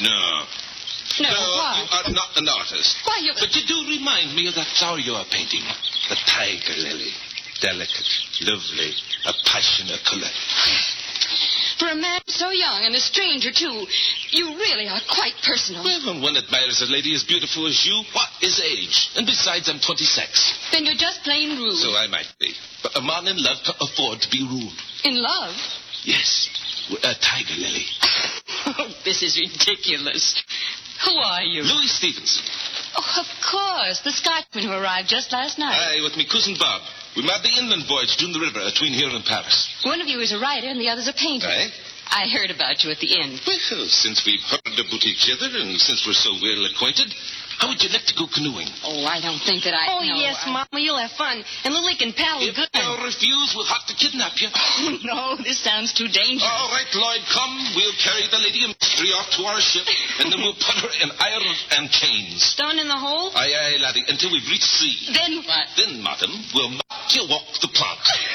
No. No, No, why? you are not an artist. Why, you... But you do remind me of that flower you are painting. The tiger lily. Delicate, lovely, a passionate color. For a man so young and a stranger, too, you really are quite personal. Well, when one admires a lady as beautiful as you, what is age? And besides, I'm 26. Then you're just plain rude. So I might be. But a man in love can afford to be rude. In love? Yes, a tiger lily. Oh, this is ridiculous. Who are you? Louis Stevenson. Oh, of course. The Scotchman who arrived just last night. Aye, with me cousin Bob. We made the inland voyage down the river between here and Paris. One of you is a writer and the other's a painter. Aye? I heard about you at the inn. Well, since we've heard about each other and since we're so well acquainted, how would you like to go canoeing? Oh, I don't think that I... Oh, no, yes, Mama, you'll have fun. And Lily can paddle If good. you refuse, we'll have to kidnap you. Oh, no, this sounds too dangerous. All right, Lloyd, come. We'll carry the lady of mystery off to our ship, and then we'll put her in irons and chains. Stone in the hole? Aye, aye, laddie, until we've reached sea. Then what? Then, madam, we'll make you walk the plank.